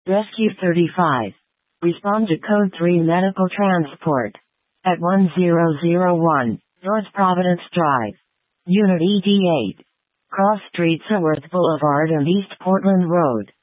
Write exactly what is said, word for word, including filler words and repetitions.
Rescue thirty-five. Respond to Code three Medical Transport. At one zero zero one, North Providence Drive. Unit E D eight. Cross Street Seworth Boulevard and East Portland Road.